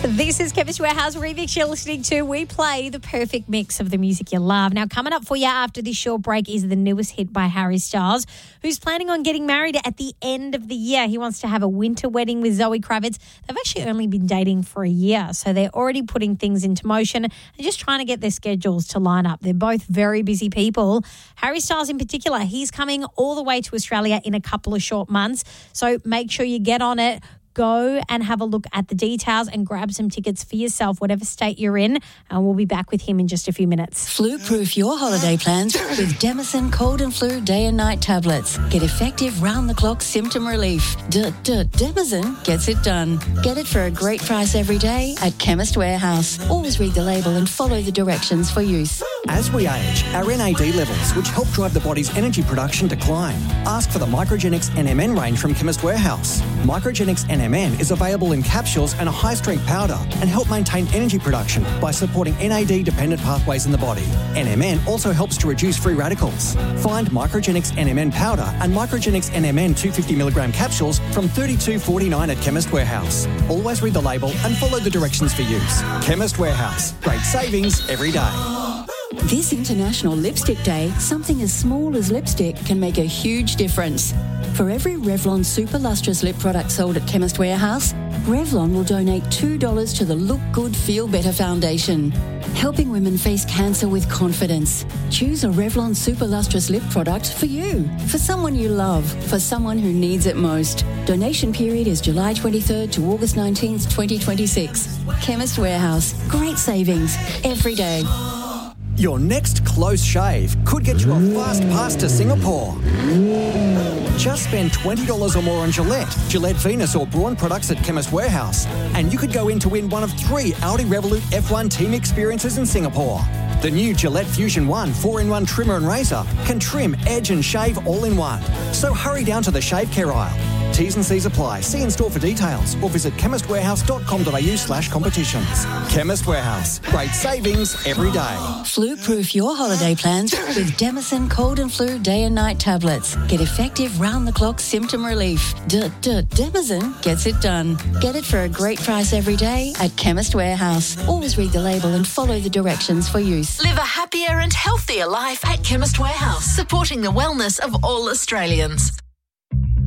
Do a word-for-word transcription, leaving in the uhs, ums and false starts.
This is Chemist Warehouse Remix you're listening to. We play the perfect mix of the music you love. Now, coming up for you after this short break is the newest hit by Harry Styles, who's planning on getting married at the end of the year. He wants to have a winter wedding with Zoe Kravitz. They've actually only been dating for a year, so they're already putting things into motion and just trying to get their schedules to line up. They're both very busy people. Harry Styles in particular, he's coming all the way to Australia in a couple of short months, so make sure you get on it. Go and have a look at the details and grab some tickets for yourself, whatever state you're in, and we'll be back with him in just a few minutes. Flu-proof your holiday plans with Demison Cold and Flu Day and Night tablets. Get effective round-the-clock symptom relief. Demison gets it done. Get it for a great price every day at Chemist Warehouse. Always read the label and follow the directions for use. As we age, our N A D levels, which help drive the body's energy production, decline. Ask for the Microgenics N M N range from Chemist Warehouse. Microgenics N M N is available in capsules and a high-strength powder and help maintain energy production by supporting N A D-dependent pathways in the body. N M N also helps to reduce free radicals. Find Microgenics N M N powder and Microgenics N M N two hundred fifty milligram capsules from thirty-two forty-nine at Chemist Warehouse. Always read the label and follow the directions for use. Chemist Warehouse. Great savings every day. This International Lipstick Day, something as small as lipstick can make a huge difference. For every Revlon Super Lustrous Lip product sold at Chemist Warehouse, Revlon will donate two dollars to the Look Good Feel Better Foundation, helping women face cancer with confidence. Choose a Revlon Super Lustrous Lip product for you, for someone you love, for someone who needs it most. Donation period is July twenty-third to August nineteenth, twenty twenty-six. Chemist Warehouse. Great savings every day. Your next close shave could get you a fast pass to Singapore. Just spend twenty dollars or more on Gillette, Gillette Venus or Braun products at Chemist Warehouse, and you could go in to win one of three Audi Revolut F one team experiences in Singapore. The new Gillette Fusion one four in one trimmer and razor can trim, edge and shave all in one. So hurry down to the shave care aisle. T's and C's apply. See in store for details or visit chemist warehouse dot com dot a u slash competitions. Chemist Warehouse. Great savings every day. Flu-proof your holiday plans with Demison Cold and Flu Day and Night tablets. Get effective round-the-clock symptom relief. Demison gets it done. Get it for a great price every day at Chemist Warehouse. Always read the label and follow the directions for use. Live a happier and healthier life at Chemist Warehouse, supporting the wellness of all Australians.